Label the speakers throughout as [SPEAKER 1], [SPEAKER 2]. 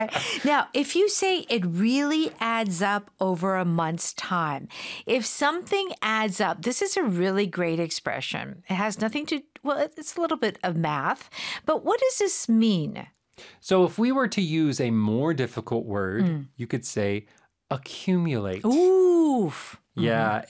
[SPEAKER 1] Now, if you say it really adds up over a month's time, if something adds up, this is a really great expression. It has nothing to, well, it's a little bit of math, but what does this mean?
[SPEAKER 2] So if we were to use a more difficult word, you could say accumulate.
[SPEAKER 1] Oof.
[SPEAKER 2] Yeah,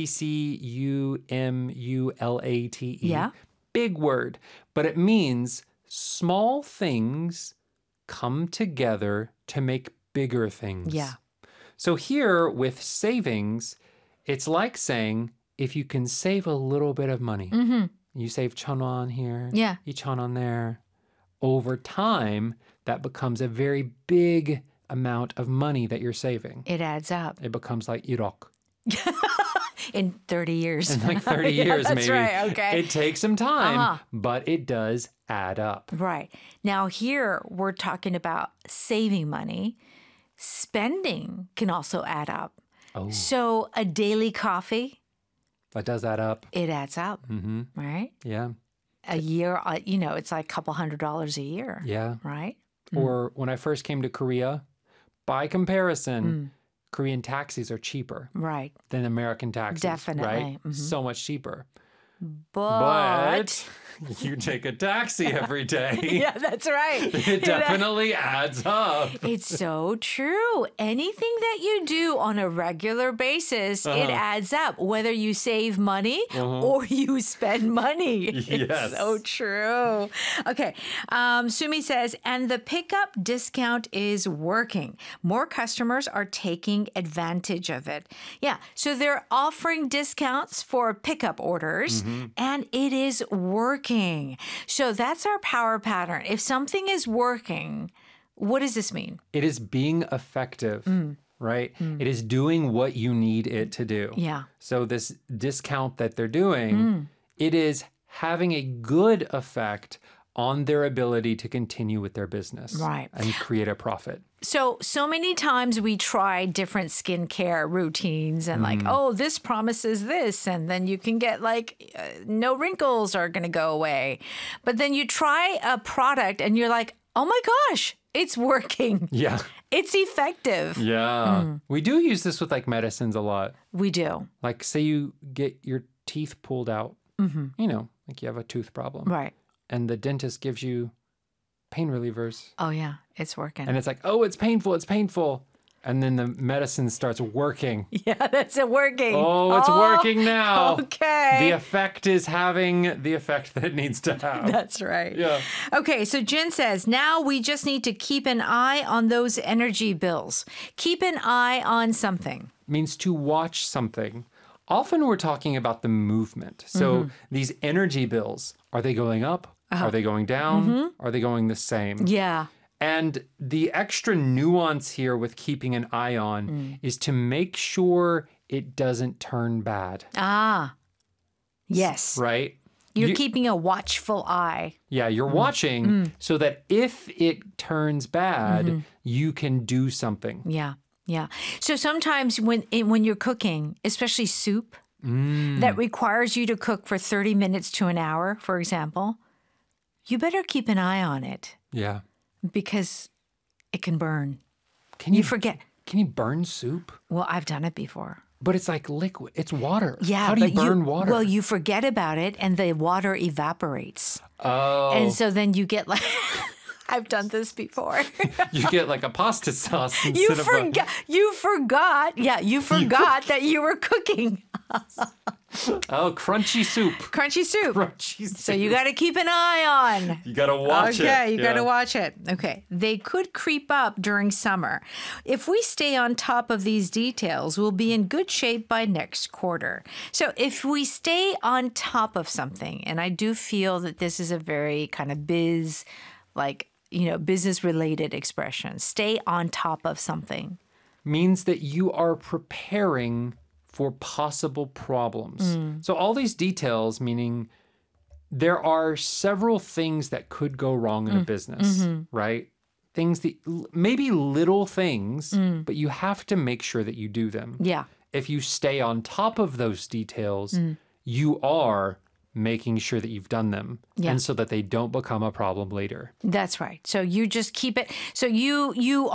[SPEAKER 2] ACCUMULATE.
[SPEAKER 1] Yeah.
[SPEAKER 2] Big word, but it means small things come together to make bigger things.
[SPEAKER 1] Yeah.
[SPEAKER 2] So here with savings, it's like saying if you can save a little bit of money, you save 1,000원 here,
[SPEAKER 1] Yeah.
[SPEAKER 2] 2,000원 there, over time, that becomes a very big amount of money that you're saving.
[SPEAKER 1] It adds up
[SPEAKER 2] It becomes like 1억.
[SPEAKER 1] in 30 years.
[SPEAKER 2] In like 30
[SPEAKER 1] Yeah,
[SPEAKER 2] years,
[SPEAKER 1] that's
[SPEAKER 2] maybe.
[SPEAKER 1] right, okay.
[SPEAKER 2] It takes some time, but it does add up.
[SPEAKER 1] Right. Now, here we're talking about saving money. Spending can also add up.
[SPEAKER 2] Oh,
[SPEAKER 1] So a daily coffee,
[SPEAKER 2] that does add up.
[SPEAKER 1] it adds up,
[SPEAKER 2] Mm-hmm.
[SPEAKER 1] right?
[SPEAKER 2] Yeah.
[SPEAKER 1] A year, it's like a couple $100 a year,
[SPEAKER 2] Yeah.
[SPEAKER 1] right?
[SPEAKER 2] Or when I first came to Korea, by comparison, Korean taxis are cheaper
[SPEAKER 1] Right.
[SPEAKER 2] than American taxis. Right?
[SPEAKER 1] Definitely.
[SPEAKER 2] So much cheaper.
[SPEAKER 1] But
[SPEAKER 2] you take a taxi every day.
[SPEAKER 1] yeah, that's right.
[SPEAKER 2] It definitely adds up.
[SPEAKER 1] It's so true. Anything that you do on a regular basis, it adds up, whether you save money or you spend money.
[SPEAKER 2] Yes.
[SPEAKER 1] It's so true. Okay. Sumi says, and the pickup discount is working. More customers are taking advantage of it. Yeah. So they're offering discounts for pickup orders and it is working. So that's our power pattern. If something is working, what does this mean?
[SPEAKER 2] It is being effective, right? It is doing what you need it to do.
[SPEAKER 1] Yeah.
[SPEAKER 2] So this discount that they're doing, it is having a good effect on their ability to continue with their business
[SPEAKER 1] Right.
[SPEAKER 2] and create a profit.
[SPEAKER 1] So many times we try different skincare routines and like, oh, this promises this. And then you can get no wrinkles are going to go away. But then you try a product and you're like, oh my gosh, it's working.
[SPEAKER 2] Yeah.
[SPEAKER 1] It's effective.
[SPEAKER 2] Yeah. We do use this with like medicines a lot.
[SPEAKER 1] We do.
[SPEAKER 2] Like say you get your teeth pulled out, like you have a tooth problem.
[SPEAKER 1] Right.
[SPEAKER 2] And the dentist gives you pain relievers.
[SPEAKER 1] Oh, yeah, it's working.
[SPEAKER 2] And it's like, oh, it's painful, it's painful. And then the medicine starts working.
[SPEAKER 1] Yeah, that's it working.
[SPEAKER 2] Oh, it's working now.
[SPEAKER 1] Okay.
[SPEAKER 2] The effect is having the effect that it needs to have.
[SPEAKER 1] That's right.
[SPEAKER 2] Yeah.
[SPEAKER 1] Okay, so Jen says, now we just need to keep an eye on those energy bills. Keep an eye on something.
[SPEAKER 2] Means to watch something. Often we're talking about the movement. So these energy bills, are they going up? Are they going down? Are they going the same?
[SPEAKER 1] Yeah.
[SPEAKER 2] And the extra nuance here with keeping an eye on is to make sure it doesn't turn bad.
[SPEAKER 1] Ah, yes.
[SPEAKER 2] Right?
[SPEAKER 1] You're keeping a watchful eye.
[SPEAKER 2] Yeah, you're watching so that if it turns bad, you can do something.
[SPEAKER 1] Yeah, yeah. So sometimes when you're cooking, especially soup, that requires you to cook for 30 minutes to an hour, for example, you better keep an eye on it
[SPEAKER 2] Yeah.
[SPEAKER 1] because it can burn.
[SPEAKER 2] Can
[SPEAKER 1] You forget.
[SPEAKER 2] Can you burn soup?
[SPEAKER 1] Well, I've done it before.
[SPEAKER 2] But it's like liquid. It's water.
[SPEAKER 1] Yeah,
[SPEAKER 2] How do you
[SPEAKER 1] but
[SPEAKER 2] burn water?
[SPEAKER 1] Well, you forget about it and the water evaporates.
[SPEAKER 2] Oh.
[SPEAKER 1] And so then you get like, I've done this before.
[SPEAKER 2] You get like a pasta sauce instead
[SPEAKER 1] You
[SPEAKER 2] of
[SPEAKER 1] forgot that you were cooking
[SPEAKER 2] Oh, crunchy soup.
[SPEAKER 1] crunchy soup.
[SPEAKER 2] Crunchy soup.
[SPEAKER 1] So you got to keep an eye on.
[SPEAKER 2] You got to watch it.
[SPEAKER 1] Okay, you got
[SPEAKER 2] Yeah.
[SPEAKER 1] to watch it. Okay, they could creep up during summer. If we stay on top of these details, we'll be in good shape by next quarter. So if we stay on top of something, and I do feel that this is a very kind of business related expression, stay on top of something.
[SPEAKER 2] Means that you are preparing for possible problems. So all these details, meaning there are several things that could go wrong in a business, right? Things that maybe little things, but you have to make sure that you do them.
[SPEAKER 1] Yeah.
[SPEAKER 2] If you stay on top of those details, you are making sure that you've done them
[SPEAKER 1] Yeah.
[SPEAKER 2] and so that they don't become a problem later.
[SPEAKER 1] That's right. So you just keep it. So you